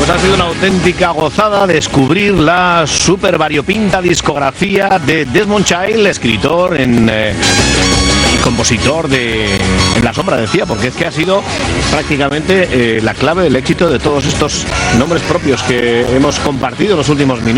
ha sido una auténtica gozada descubrir la super variopinta discografía de Desmond Child, escritor compositor En la sombra, decía, porque es que ha sido prácticamente la clave del éxito de todos estos nombres propios que hemos compartido en los últimos minutos.